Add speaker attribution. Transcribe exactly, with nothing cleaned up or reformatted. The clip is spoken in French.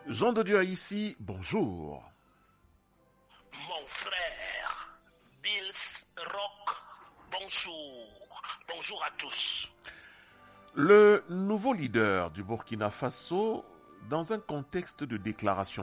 Speaker 1: Jean de Dieu ici, bonjour.
Speaker 2: Mon frère, Bills Rock, bonjour. Bonjour à tous.
Speaker 1: Le nouveau leader du Burkina Faso, dans un contexte de déclaration